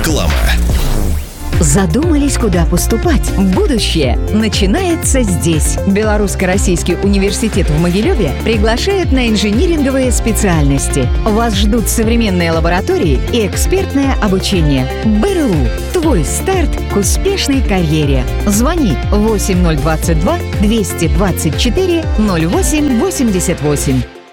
Реклама. Задумались, куда поступать? Будущее начинается здесь. Белорусско-российский университет в Могилеве приглашает на инжиниринговые специальности. Вас ждут современные лаборатории и экспертное обучение. БРУ. Твой старт к успешной карьере. Звони 8022 224 0888.